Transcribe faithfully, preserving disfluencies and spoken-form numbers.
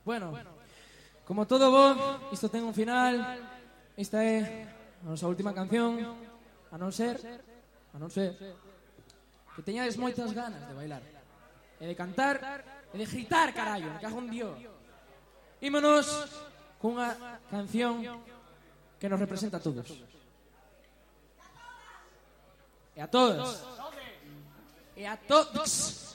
Bueno, como todo bo, isto ten un final. Esta é a nosa última canción. A non ser, a non ser que teñades moitas ganas de bailar e de cantar e de gritar, carallo, me cago en Dios. Ímonos cunha canción que nos representa a todos. E a todos. E a todos.